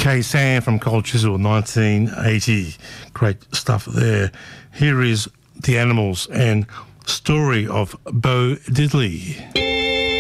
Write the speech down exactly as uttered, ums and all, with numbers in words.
Kay Sam from Cold Chisel, nineteen eighty. Great stuff there. Here is The Animals and Story of Bo Diddley.